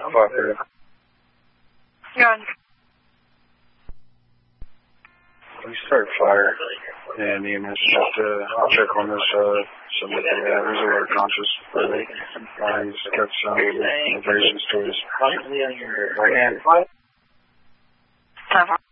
Fucker. Good. We start fire. And EMS I'll check on this, somebody, there's a water conscious, he's got some abrasions to his right hand.